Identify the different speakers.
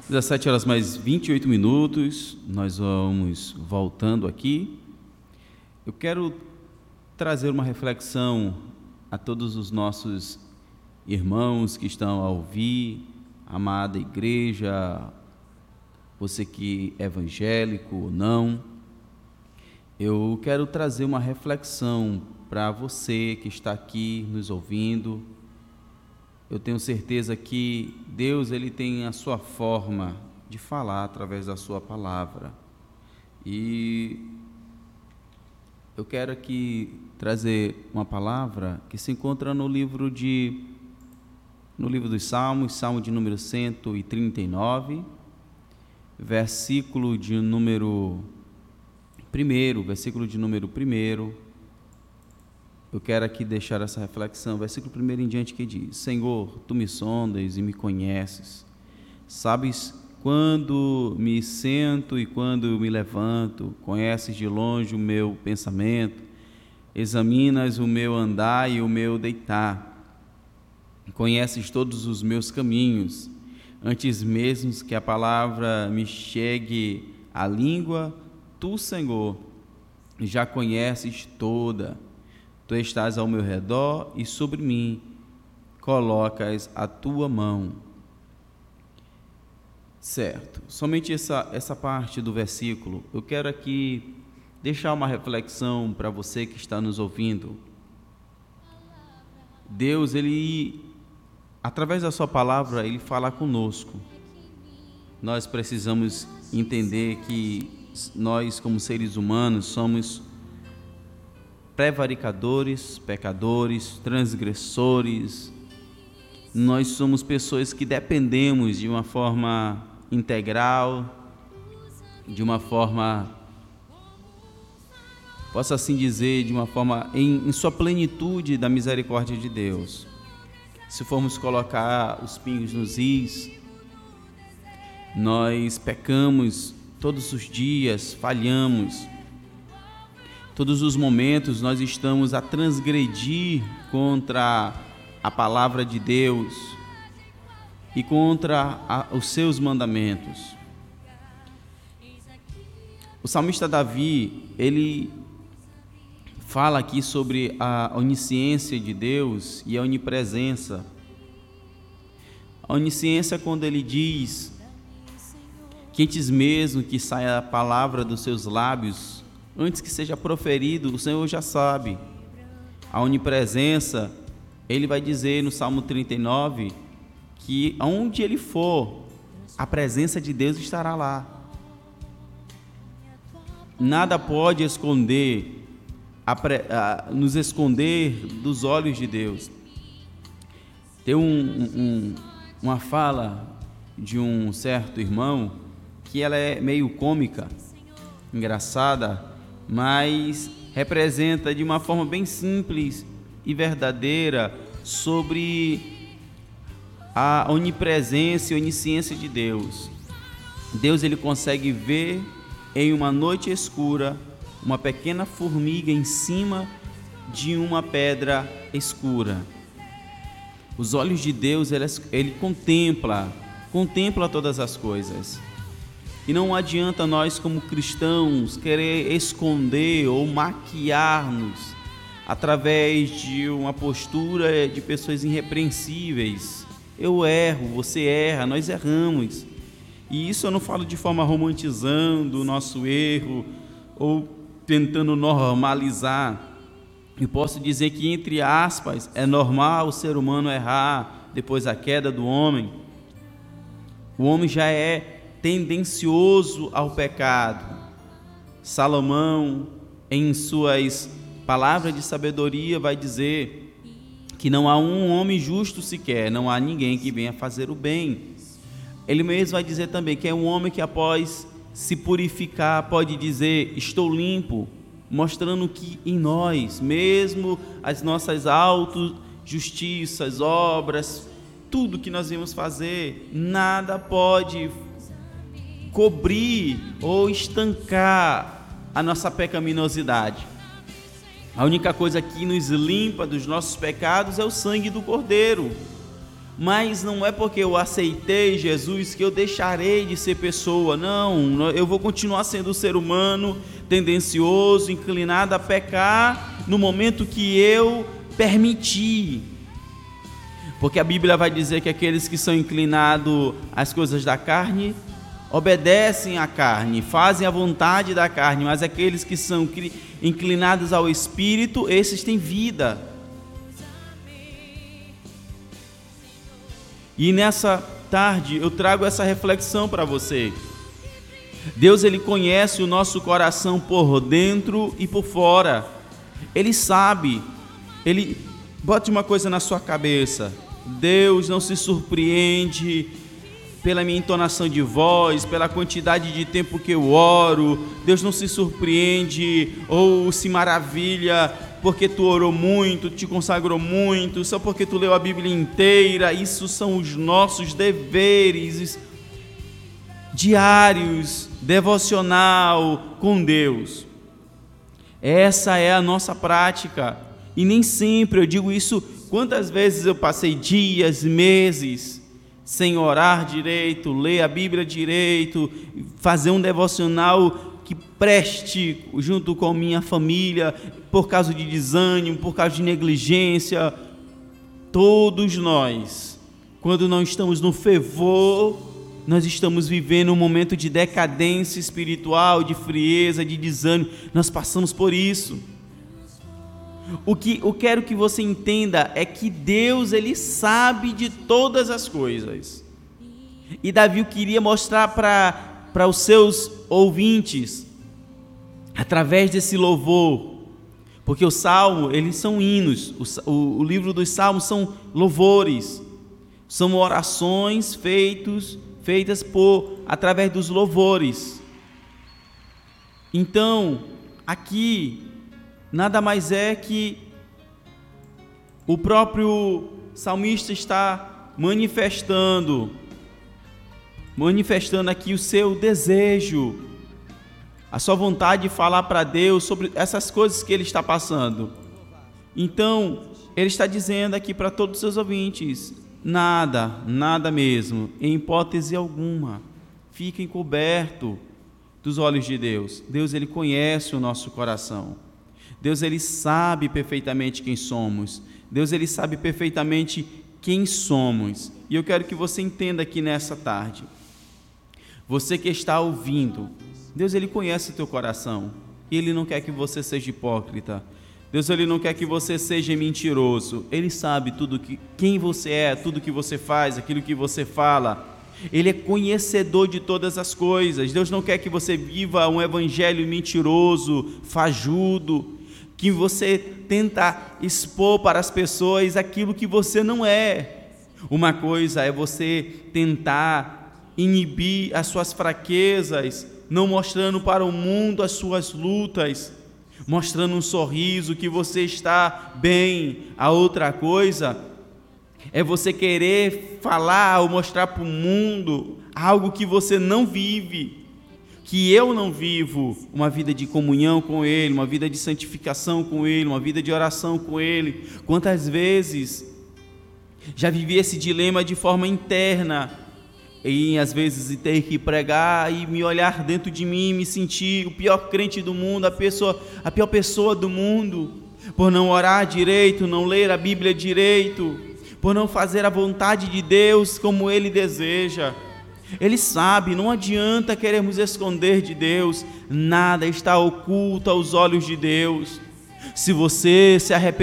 Speaker 1: 17 horas mais 28 minutos, nós vamos voltando aqui. Eu quero trazer uma reflexão a todos os nossos irmãos que estão a ouvir, amada igreja, você que é evangélico ou não. Eu quero trazer uma reflexão para você que está aqui nos ouvindo. Eu tenho certeza que Deus ele tem a sua forma de falar através da sua palavra. E eu quero aqui trazer uma palavra que se encontra no livro dos Salmos, Salmo de número 139, versículo de número 1. Eu quero aqui deixar essa reflexão, versículo 1 em diante, que diz: Senhor, Tu me sondas e me conheces, sabes quando me sento e quando me levanto, conheces de longe o meu pensamento, examinas o meu andar e o meu deitar, conheces todos os meus caminhos, antes mesmo que a palavra me chegue à língua, Tu, Senhor, já conheces toda. Tu estás ao meu redor e sobre mim colocas a tua mão. Certo, somente essa parte do versículo, eu quero aqui deixar uma reflexão para você que está nos ouvindo. Deus, Ele, através da sua palavra, Ele fala conosco. Nós precisamos entender que nós, como seres humanos, somos prevaricadores, pecadores, transgressores. Nós somos pessoas que dependemos de uma forma integral, de uma forma, posso assim dizer, de uma forma em sua plenitude da misericórdia de Deus. Se formos colocar os pingos nos is, nós pecamos todos os dias, falhamos. Todos os momentos nós estamos a transgredir contra a palavra de Deus e contra os seus mandamentos. O salmista Davi, ele fala aqui sobre a onisciência de Deus e a onipresença. A onisciência, quando ele diz que antes mesmo que saia a palavra dos seus lábios, antes que seja proferido, o Senhor já sabe. A onipresença, ele vai dizer no Salmo 39, que aonde ele for, a presença de Deus estará lá. Nada pode esconder, nos esconder dos olhos de Deus. Tem uma fala de um certo irmão, que ela é meio cômica, engraçada, mas representa de uma forma bem simples e verdadeira sobre a onipresença e onisciência de Deus. Deus, ele consegue ver em uma noite escura uma pequena formiga em cima de uma pedra escura. Os olhos de Deus, ele contempla todas as coisas. E não adianta nós, como cristãos, querer esconder ou maquiar-nos através de uma postura de pessoas irrepreensíveis. Eu erro, você erra, nós erramos. E isso eu não falo de forma romantizando o nosso erro ou tentando normalizar. Eu posso dizer que, entre aspas, é normal o ser humano errar depois da queda do homem. O homem já é tendencioso ao pecado. Salomão, em suas palavras de sabedoria, vai dizer que não há um homem justo sequer, não há ninguém que venha fazer o bem. Ele mesmo vai dizer também que é um homem que, após se purificar, pode dizer: estou limpo, mostrando que em nós, mesmo as nossas autojustiças, obras, tudo que nós vamos fazer, nada pode cobrir ou estancar a nossa pecaminosidade. A única coisa que nos limpa dos nossos pecados é o sangue do Cordeiro. mas não é porque eu aceitei Jesus que eu deixarei de ser pessoa. Não, eu vou continuar sendo ser humano, tendencioso, inclinado a pecar no momento que eu permitir. Porque a Bíblia vai dizer que aqueles que são inclinados às coisas da carne obedecem à carne, fazem a vontade da carne, mas aqueles que são inclinados ao Espírito, esses têm vida. E nessa tarde eu trago essa reflexão para você. Deus, Ele conhece o nosso coração por dentro e por fora. Ele sabe. Ele bote uma coisa na sua cabeça: Deus não se surpreende pela minha entonação de voz, pela quantidade de tempo que eu oro. Deus não se surpreende ou se maravilha porque tu orou muito, te consagrou muito, só porque tu leu a Bíblia inteira. Isso são os nossos deveres diários, devocional com Deus. Essa é a nossa prática. E nem sempre, eu digo isso, quantas vezes eu passei dias, meses sem orar direito, ler a Bíblia direito, fazer um devocional que preste junto com minha família, por causa de desânimo, por causa de negligência. Todos nós, quando não estamos no fervor, nós estamos vivendo um momento de decadência espiritual, de frieza, de desânimo. Nós passamos por isso. O que eu quero que você entenda é que Deus, Ele sabe de todas as coisas. E Davi queria mostrar para os seus ouvintes, através desse louvor, porque o Salmo, eles são hinos, o livro dos Salmos são louvores, são orações feitas através dos louvores. Então, aqui, nada mais é que o próprio salmista está manifestando aqui o seu desejo, a sua vontade de falar para Deus sobre essas coisas que ele está passando. Então, ele está dizendo aqui para todos os seus ouvintes: nada mesmo, em hipótese alguma, fiquem cobertos dos olhos de Deus. Deus, Ele conhece o nosso coração. Deus, Ele sabe perfeitamente quem somos. Deus, Ele sabe perfeitamente quem somos. E eu quero que você entenda aqui nessa tarde, você que está ouvindo, Deus, Ele conhece o teu coração. E Ele não quer que você seja hipócrita. Deus, Ele não quer que você seja mentiroso. Ele sabe quem você é, tudo que você faz, aquilo que você fala. Ele é conhecedor de todas as coisas. Deus não quer que você viva um evangelho mentiroso, fajudo, que você tenta expor para as pessoas aquilo que você não é. Uma coisa é você tentar inibir as suas fraquezas, não mostrando para o mundo as suas lutas, mostrando um sorriso que você está bem. A outra coisa é você querer falar ou mostrar para o mundo algo que você não vive, que eu não vivo, uma vida de comunhão com Ele, uma vida de santificação com Ele, uma vida de oração com Ele. Quantas vezes já vivi esse dilema de forma interna, e às vezes ter que pregar e me olhar dentro de mim, me sentir o pior crente do mundo, a pior pessoa do mundo, por não orar direito, não ler a Bíblia direito, por não fazer a vontade de Deus como Ele deseja. Ele sabe, não adianta queremos esconder de Deus, nada está oculto aos olhos de Deus. Se você se arrepender,